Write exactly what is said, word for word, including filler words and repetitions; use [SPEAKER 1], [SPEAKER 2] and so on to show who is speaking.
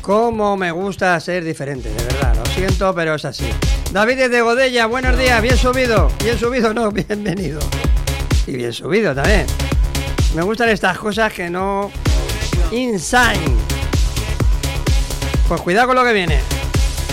[SPEAKER 1] Cómo me gusta ser diferente, de verdad, lo siento, pero es así. David desde Godella, buenos días, bien subido. Bien subido, no, bienvenido. Y bien subido también. Me gustan estas cosas que no... Insane. Pues cuidado con lo que viene.